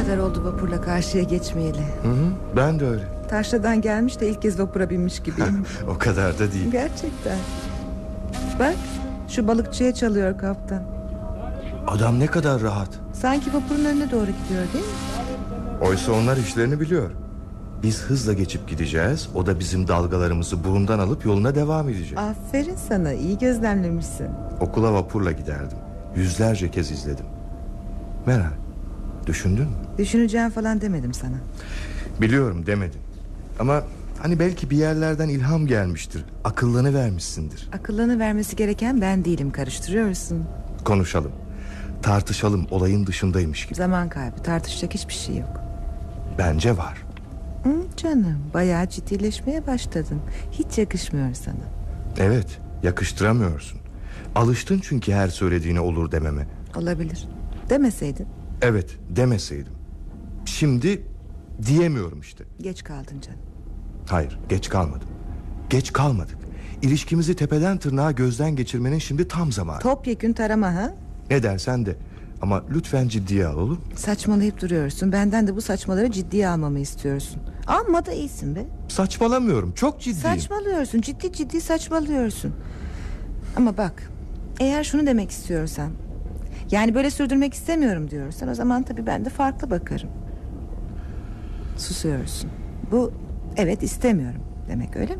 kadar oldu vapurla karşıya geçmeyeli. Ben de öyle. Taşra'dan gelmiş de ilk kez vapura binmiş gibiyim. O kadar da değil. Gerçekten. Bak, şu balıkçıya çalıyor kaptan. Adam ne kadar rahat. Sanki vapurun önüne doğru gidiyor değil mi? Oysa onlar işlerini biliyor. Biz hızla geçip gideceğiz. O da bizim dalgalarımızı burundan alıp yoluna devam edecek. Aferin sana, iyi gözlemlemişsin. Okula vapurla giderdim. Yüzlerce kez izledim. Meral, düşündün mü? Düşüneceğim falan demedim sana. Biliyorum demedin. Ama hani belki bir yerlerden ilham gelmiştir. Akıllanıvermişsindir. Akıllanıvermesi gereken ben değilim, karıştırıyorsun. Konuşalım. Tartışalım, olayın dışındaymış gibi. Zaman kaybı, tartışacak hiçbir şey yok. Bence var. Canım, bayağı ciddileşmeye başladın. Hiç yakışmıyor sana. Evet, yakıştıramıyorsun. Alıştın çünkü her söylediğine olur dememe. Olabilir. Demeseydin. Evet, demeseydim. Şimdi diyemiyorum işte. Geç kaldın canım. Hayır, geç kalmadım. Geç kalmadık. İlişkimizi tepeden tırnağa gözden geçirmenin şimdi tam zamanı. Topyekün tarama ha? Ne dersen de. Ama lütfen ciddiye al, olur mu? Saçmalayıp duruyorsun. Benden de bu saçmaları ciddiye almamı istiyorsun. Amma da iyisin be. Saçmalamıyorum, çok ciddiyim. Saçmalıyorsun, ciddi ciddi saçmalıyorsun. Ama bak, eğer şunu demek istiyorsan, yani böyle sürdürmek istemiyorum diyorsan, o zaman tabii ben de farklı bakarım. Susuyorsun. Bu evet istemiyorum demek, öyle mi?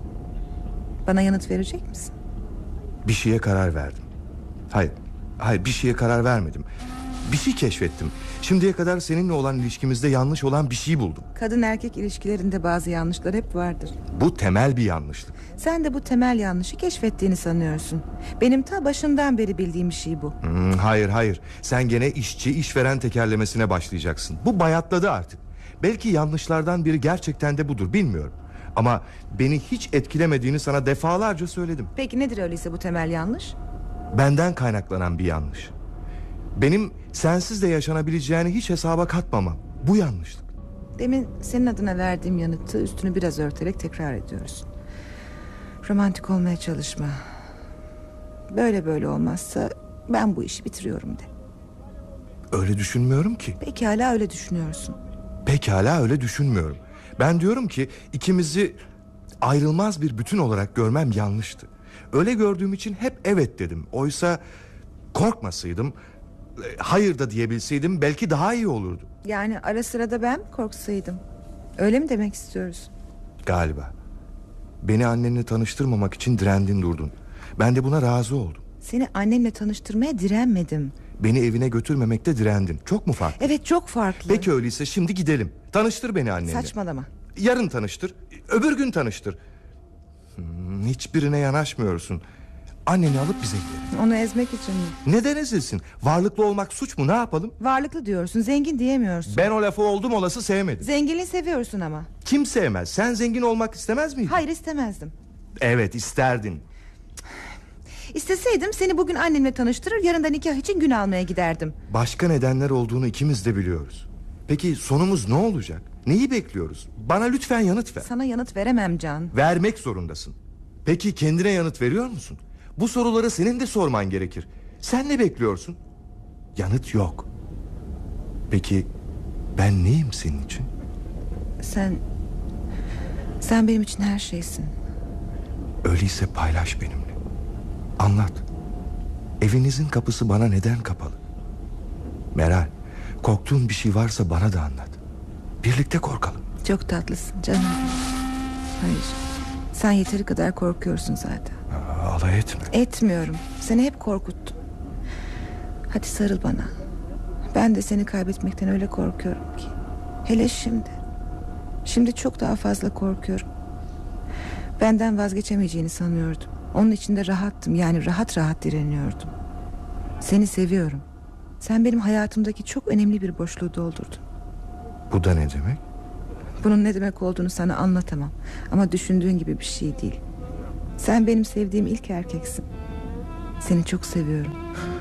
Bana yanıt verecek misin? Bir şeye karar verdim. Hayır, bir şeye karar vermedim. Bir şey keşfettim. Şimdiye kadar seninle olan ilişkimizde yanlış olan bir şey buldum. Kadın erkek ilişkilerinde bazı yanlışlar hep vardır. Bu temel bir yanlışlık. Sen de bu temel yanlışı keşfettiğini sanıyorsun. Benim ta başından beri bildiğim şey bu. Hayır. Sen gene işçi işveren tekerlemesine başlayacaksın. Bu bayatladı artık. Belki yanlışlardan biri gerçekten de budur, bilmiyorum. Ama beni hiç etkilemediğini sana defalarca söyledim. Peki nedir öyleyse bu temel yanlış? Benden kaynaklanan bir yanlış. Benim sensiz de yaşanabileceğini hiç hesaba katmamam. Bu yanlışlık. Demin senin adına verdiğim yanıtı üstünü biraz örterek tekrar ediyorsun. Romantik olmaya çalışma. Böyle olmazsa ben bu işi bitiriyorum de. Öyle düşünmüyorum ki. Pekala öyle düşünüyorsun. Pekala öyle düşünmüyorum. Ben diyorum ki ikimizi ayrılmaz bir bütün olarak görmem yanlıştı. Öyle gördüğüm için hep evet dedim. Oysa korkmasaydım, hayır da diyebilseydim belki daha iyi olurdu. Yani ara sıra da ben mi korksaydım? Öyle mi demek istiyoruz? Galiba. Beni annenle tanıştırmamak için direndin durdun. Ben de buna razı oldum. Seni annemle tanıştırmaya direnmedim. Beni evine götürmemekte direndin. Çok mu farklı? Evet, çok farklı. Peki öyleyse şimdi gidelim. Tanıştır beni annenle. Saçmalama. Yarın tanıştır, öbür gün tanıştır. Hiçbirine yanaşmıyorsun. Anneni alıp bize gidelim. Onu ezmek için mi? Neden ezilsin? Varlıklı olmak suç mu, ne yapalım? Varlıklı diyorsun, zengin diyemiyorsun. Ben o lafı oldum olası sevmedim. Zenginliği seviyorsun ama. Kim sevmez? Sen zengin olmak istemez miydin? Hayır, istemezdim. Evet, isterdin. İsteseydim seni bugün annemle tanıştırır, yarın da nikah için gün almaya giderdim. Başka nedenler olduğunu ikimiz de biliyoruz. Peki sonumuz ne olacak? Neyi bekliyoruz? Bana lütfen yanıt ver. Sana yanıt veremem Can. Vermek zorundasın. Peki kendine yanıt veriyor musun? Bu soruları senin de sorman gerekir. Sen ne bekliyorsun? Yanıt yok. Peki ben neyim senin için? Sen benim için her şeysin. Öyleyse paylaş benimle. Anlat. Evinizin kapısı bana neden kapalı? Meral, korktuğun bir şey varsa bana da anlat. Birlikte korkalım. Çok tatlısın canım. Hayır, sen yeteri kadar korkuyorsun zaten. Alay etme. Etmiyorum, seni hep korkuttum. Hadi sarıl bana. Ben de seni kaybetmekten öyle korkuyorum ki. Hele şimdi. Şimdi çok daha fazla korkuyorum. Benden vazgeçemeyeceğini sanıyordum. Onun için de rahattım, yani rahat rahat direniyordum. Seni seviyorum. Sen benim hayatımdaki çok önemli bir boşluğu doldurdun. Bu da ne demek? Bunun ne demek olduğunu sana anlatamam. Ama düşündüğün gibi bir şey değil. Sen benim sevdiğim ilk erkeksin. Seni çok seviyorum.